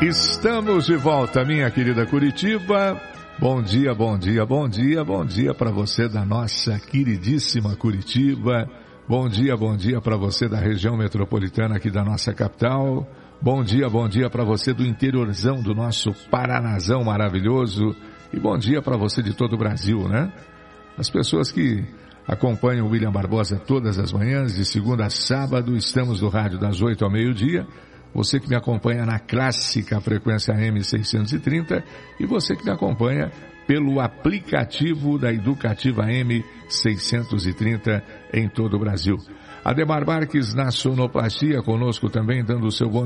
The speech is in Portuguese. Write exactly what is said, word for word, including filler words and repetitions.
Estamos de volta, minha querida Curitiba. Bom dia, bom dia, bom dia, bom dia para você da nossa queridíssima Curitiba. Bom dia, bom dia para você da região metropolitana aqui da nossa capital. Bom dia, bom dia para você do interiorzão do nosso Paranazão maravilhoso. E bom dia para você de todo o Brasil, né? As pessoas que acompanham o William Barbosa todas as manhãs, de segunda a sábado, estamos no rádio das oito ao meio-dia. Você que me acompanha na clássica frequência M seiscentos e trinta e você que me acompanha pelo aplicativo da Educativa M seiscentos e trinta em todo o Brasil. Ademar Marques na sonoplastia, conosco também, dando o seu bom